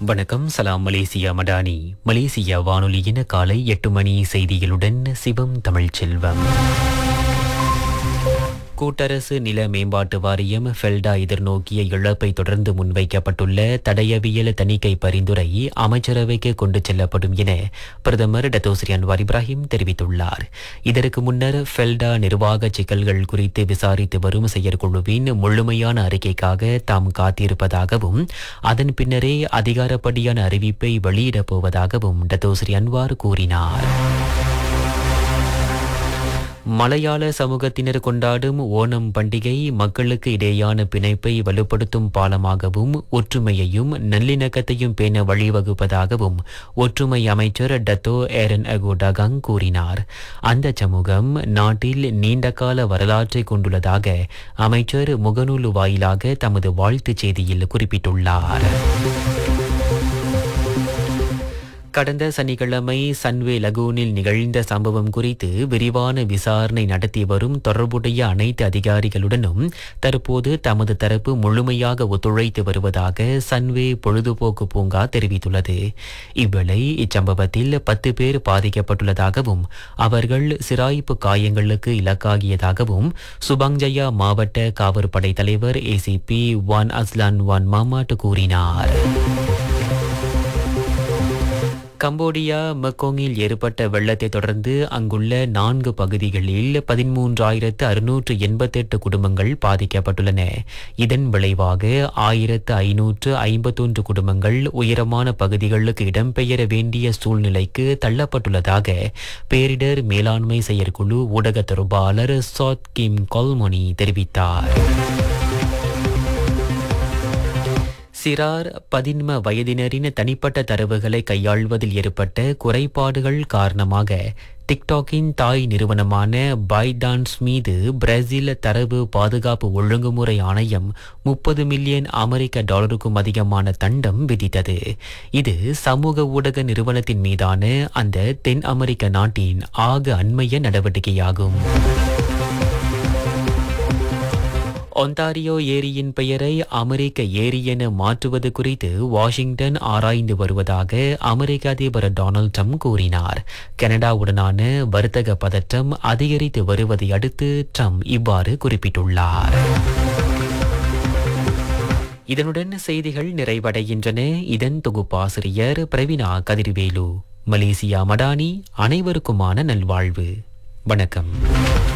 வணக்கம். சலாம் Malaysia Madani. Malaysia வானொலியின் காலை 8 மணி செய்திகளுடன் சிவம் தமிழ்ச்செல்வம். கூட்டரசு நில மேம்பாட்டு வாரியம் ஃபெல்டா எதிர்நோக்கிய இழப்பை தொடர்ந்து முன்வைக்கப்பட்டுள்ள தடயவியல் தணிக்கை பரிந்துரை அமைச்சரவைக்கு கொண்டு செல்லப்படும் என பிரதமர் டத்தோஸ்ரீ அன்வார் இப்ராஹிம் தெரிவித்துள்ளார். இதற்கு முன்னர் ஃபெல்டா நிர்வாக சிக்கல்கள் குறித்து விசாரித்து வரும் செயற்குழுவின் முழுமையான அறிக்கைக்காக தாம் காத்திருப்பதாகவும் அதன் பின்னரே அதிகாரப்படியான அறிவிப்பை வெளியிடப் போவதாகவும் டத்தோஸ்ரீ அன்வார் கூறினார். மலையாள சமூகத்தினர் கொண்டாடும் ஓணம் பண்டிகை மக்களுக்கு இடையேயான பிணைப்பை வலுப்படுத்தும் பாலமாகவும் ஒற்றுமையையும் நல்லிணக்கத்தையும் பேண வழிவகுப்பதாகவும் ஒற்றுமை அமைச்சர் டத்தோ ஏரன் அகோடாகங் கூறினார். அந்த சமூகம் நாட்டில் நீண்டகால வரலாற்றை கொண்டுள்ளதாக அமைச்சர் முகநூல் வாயிலாக தமது வாழ்த்துச் செய்தியில் குறிப்பிட்டுள்ளார். கடந்த சனிக்கிழமை சன்வே லகூனில் நிகழ்ந்த சம்பவம் குறித்து விரிவான விசாரணை நடத்தி வரும் தொடர்புடைய அனைத்து அதிகாரிகளுடனும் தற்போது தமது தரப்பு முழுமையாக ஒத்துழைத்து வருவதாக சன்வே பொழுதுபோக்கு பூங்கா தெரிவித்துள்ளது. இவ்வேளை இச்சம்பவத்தில் 10 பேர் பாதிக்கப்பட்டுள்ளதாகவும் அவர்கள் சிராய்ப்பு காயங்களுக்கு இலக்காகியதாகவும் சுபாங்ஜயா மாவட்ட காவற்படை தலைவர் ஏசிபி வான் அஸ்லான் வான் மாமாட் கூறினார். கம்போடியா மெக்கோங்கில் ஏற்பட்ட வெள்ளத்தை தொடர்ந்து அங்குள்ள 4 பகுதிகளில் 13,688 குடும்பங்கள் பாதிக்கப்பட்டுள்ளன. இதன் விளைவாக 1,551 குடும்பங்கள் உயரமான பகுதிகளுக்கு இடம்பெயர வேண்டிய சூழ்நிலைக்கு தள்ளப்பட்டுள்ளதாக பேரிடர் மேலாண்மை செயற்குழு ஊடக தொடர்பாளர் சாத் கிம் கொல்மொனி தெரிவித்தார். சிறார் 15 வயதினரின் தனிப்பட்ட தரவுகளை கையாள்வதில் ஏற்பட்ட குறைபாடுகள் காரணமாக டிக்டாக்கின் தாய் நிறுவனமான பைடான்ஸ் மீது பிரேசில் தரவு பாதுகாப்பு ஒழுங்குமுறை ஆணையம் $30 மில்லியன் அதிகமான தண்டம் விதித்தது. இது சமூக ஊடக நிறுவனத்தின் மீதான அந்த தென் அமெரிக்க நாட்டின் ஆக அண்மைய நடவடிக்கையாகும். ஒன்டாரியோ ஏரியின் பெயரை அமெரிக்க ஏரி என மாற்றுவது குறித்து வாஷிங்டன் ஆராய்ந்து வருவதாக அமெரிக்க அதிபர் டொனால்ட் ட்ரம்ப் கூறினார். கனடாவுடனான வர்த்தக பதற்றம் அதிகரித்து வருவதை அடுத்து ட்ரம்ப் இவ்வாறு குறிப்பிட்டுள்ளார். இதனுடன் செய்திகள் நிறைவடைகின்றன. இதன் தொகுப்பாசிரியர் பிரவீனா கதிர்வேலு. மலேசியா மடானி. அனைவருக்குமான நல்வாழ்வு. வணக்கம்.